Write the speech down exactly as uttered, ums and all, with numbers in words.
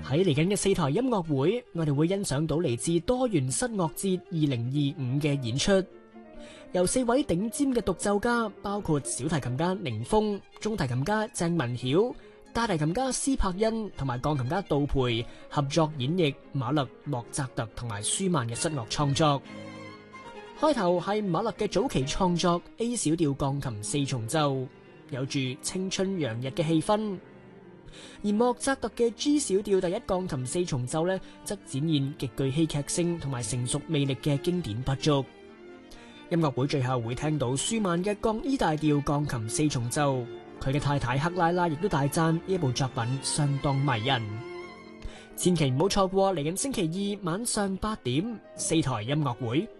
喺嚟緊嘅四台音樂會，我哋會欣賞到嚟自多元室樂節二零二五嘅演出，由四位頂尖嘅獨奏家，包括小提琴家寧峰、中提琴家鄭文曉、大提琴家施柏恩同埋鋼琴家杜培合作演繹馬勒、莫扎特同埋舒曼嘅室樂創作。開頭係馬勒嘅早期創作 A 小調鋼琴四重奏，有住青春洋溢嘅氣氛。而莫扎特嘅 G 小調第一鋼琴四重奏呢，則展現極具戲劇性同埋成熟魅力嘅經典不足。音樂會最後會聽到舒曼嘅降 E 大調鋼琴四重奏，佢嘅太太克拉拉亦都大讚呢一部作品相當迷人。千祈唔好錯過嚟緊星期二晚上八點四台音樂會。